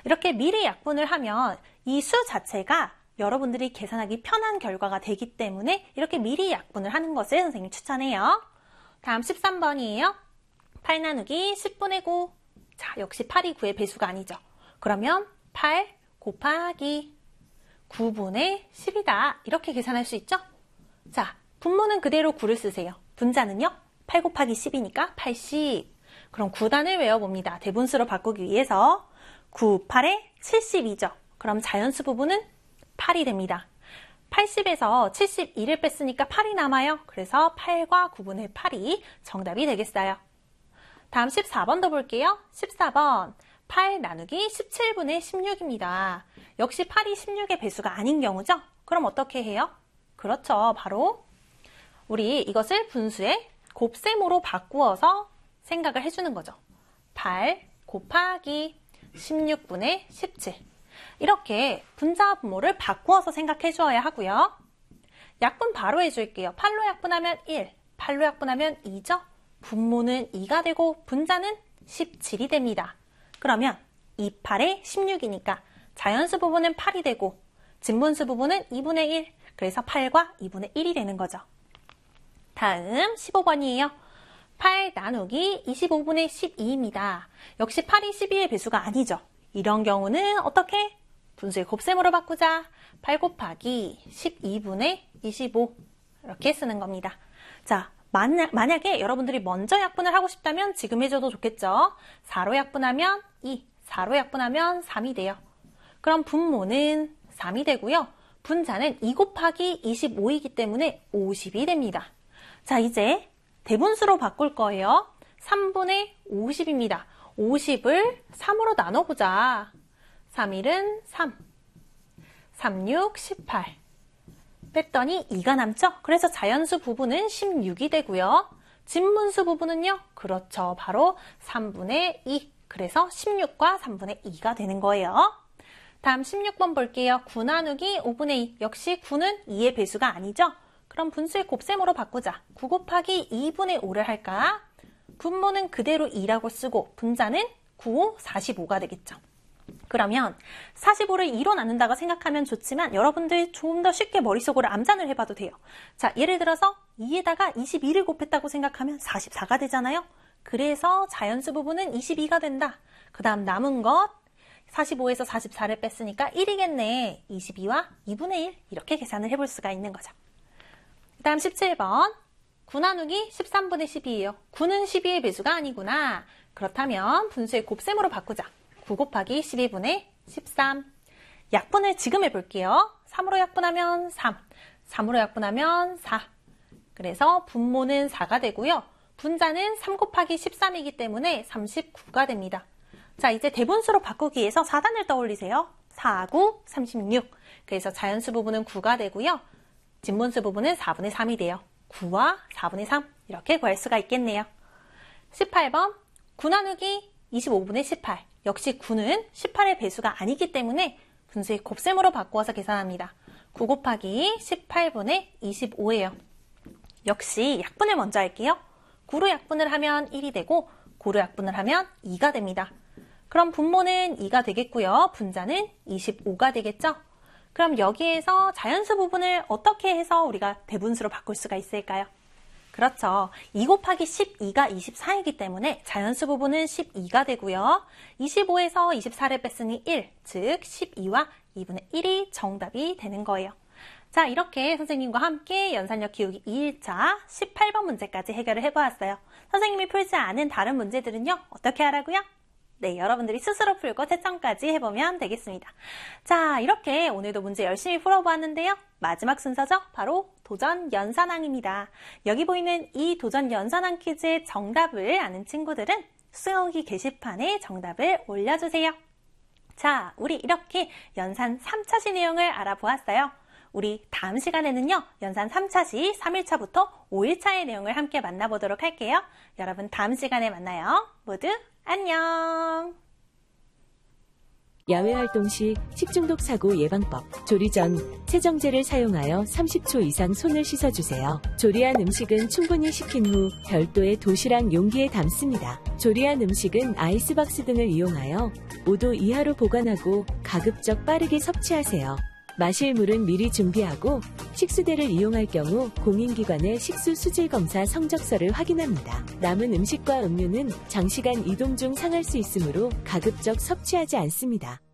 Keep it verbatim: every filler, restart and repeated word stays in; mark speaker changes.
Speaker 1: 이렇게 미리 약분을 하면 이 수 자체가 여러분들이 계산하기 편한 결과가 되기 때문에 이렇게 미리 약분을 하는 것을 선생님이 추천해요. 다음 십삼 번이에요. 팔 나누기 십분의 구. 자, 역시 팔이 구의 배수가 아니죠. 그러면 팔 곱하기 구분의 십이다. 이렇게 계산할 수 있죠? 자, 분모는 그대로 구를 쓰세요. 분자는요? 팔 곱하기 십이니까 팔십. 그럼 구단을 외워봅니다. 대분수로 바꾸기 위해서 구, 팔에 칠십이죠. 그럼 자연수 부분은 팔이 됩니다. 팔십에서 칠십이를 뺐으니까 팔이 남아요. 그래서 팔과 구분의 팔이 정답이 되겠어요. 다음 십사 번도 볼게요. 십사 번 팔 나누기 십칠분의 십육입니다. 역시 팔이 십육의 배수가 아닌 경우죠? 그럼 어떻게 해요? 그렇죠. 바로 우리 이것을 분수의 곱셈으로 바꾸어서 생각을 해주는 거죠. 팔 곱하기 십육분의 십칠. 이렇게 분자와 분모를 바꾸어서 생각해 주어야 하고요. 약분 바로 해줄게요. 팔로 약분하면 일, 팔로 약분하면 이죠? 분모는 이가 되고 분자는 십칠이 됩니다. 그러면 이 팔에 십육이니까 자연수 부분은 팔이 되고 진분수 부분은 이분의 일, 그래서 팔과 이분의 일이 되는 거죠. 다음 십오 번이에요. 팔 나누기 이십오분의 십이입니다. 역시 팔이 십이의 배수가 아니죠. 이런 경우는 어떻게? 분수의 곱셈으로 바꾸자. 팔 곱하기 십이분의 이십오. 이렇게 쓰는 겁니다. 자, 만약, 만약에 여러분들이 먼저 약분을 하고 싶다면 지금 해줘도 좋겠죠. 사로 약분하면 이, 사로 약분하면 삼이 돼요. 그럼 분모는 삼이 되고요. 분자는 이 곱하기 이십오이기 때문에 오십이 됩니다. 자, 이제 대분수로 바꿀 거예요. 삼분의 오십입니다. 오십을 삼으로 나눠보자. 삼일은 삼, 삼육, 십팔. 뺐더니 이가 남죠? 그래서 자연수 부분은 십육이 되고요. 진분수 부분은요? 그렇죠. 바로 삼분의 이. 그래서 십육과 삼분의 이가 되는 거예요. 다음 십육 번 볼게요. 구 나누기 오분의 이. 역시 구는 이의 배수가 아니죠? 그럼 분수의 곱셈으로 바꾸자. 구 곱하기 이분의 오를 할까? 분모는 그대로 이라고 쓰고 분자는 구, 사십오가 되겠죠. 그러면 사십오를 이로 나눈다고 생각하면 좋지만 여러분들 좀 더 쉽게 머릿속으로 암산을 해봐도 돼요. 자, 예를 들어서 이에다가 이십이를 곱했다고 생각하면 사십사가 되잖아요. 그래서 자연수 부분은 이십이가 된다. 그 다음 남은 것 사십오에서 사십사를 뺐으니까 일이겠네. 이십이와 이분의 일 이렇게 계산을 해볼 수가 있는 거죠. 그 다음 십칠 번 구 나누기 십삼분의 십이에요. 구는 십이의 배수가 아니구나. 그렇다면 분수의 곱셈으로 바꾸자. 구 곱하기 십이분의 십삼. 약분을 지금 해볼게요. 삼으로 약분하면 삼, 삼으로 약분하면 사. 그래서 분모는 사가 되고요. 분자는 삼 곱하기 십삼이기 때문에 삼십구가 됩니다. 자, 이제 대분수로 바꾸기 위해서 사단을 떠올리세요. 사, 구, 삼십육. 그래서 자연수 부분은 구가 되고요. 진분수 부분은 사분의 삼이 돼요. 구와 사분의 삼 이렇게 구할 수가 있겠네요. 십팔 번 구 나누기 이십오분의 십팔. 역시 구는 십팔의 배수가 아니기 때문에 분수의 곱셈으로 바꾸어서 계산합니다. 구 곱하기 십팔분의 이십오예요. 역시 약분을 먼저 할게요. 구로 약분을 하면 일이 되고 구로 약분을 하면 이가 됩니다. 그럼 분모는 이가 되겠고요. 분자는 이십오가 되겠죠? 그럼 여기에서 자연수 부분을 어떻게 해서 우리가 대분수로 바꿀 수가 있을까요? 그렇죠. 이 곱하기 십이가 이십사이기 때문에 자연수 부분은 십이가 되고요. 이십오에서 이십사를 뺐으니 일, 즉 십이와 이분의 일이 정답이 되는 거예요. 자, 이렇게 선생님과 함께 연산력 키우기 이 일차 십팔 번 문제까지 해결을 해보았어요. 선생님이 풀지 않은 다른 문제들은요, 어떻게 하라고요? 네, 여러분들이 스스로 풀고 채점까지 해보면 되겠습니다. 자, 이렇게 오늘도 문제 열심히 풀어보았는데요. 마지막 순서죠. 바로 도전 연산항입니다. 여기 보이는 이 도전 연산항 퀴즈의 정답을 아는 친구들은 수영기 게시판에 정답을 올려주세요. 자, 우리 이렇게 연산 삼 차 시 내용을 알아보았어요. 우리 다음 시간에는요, 연산 삼 차 시 삼 일차부터 오 일차의 내용을 함께 만나보도록 할게요. 여러분 다음 시간에 만나요. 모두 안녕!
Speaker 2: 야외 활동 시 식중독 사고 예방법. 조리 전 세정제를 사용하여 삼십 초 이상 손을 씻어주세요. 조리한 음식은 충분히 식힌 후 별도의 도시락 용기에 담습니다. 조리한 음식은 아이스박스 등을 이용하여 오 도 이하로 보관하고 가급적 빠르게 섭취하세요. 마실 물은 미리 준비하고 식수대를 이용할 경우 공인기관의 식수 수질 검사 성적서를 확인합니다. 남은 음식과 음료는 장시간 이동 중 상할 수 있으므로 가급적 섭취하지 않습니다.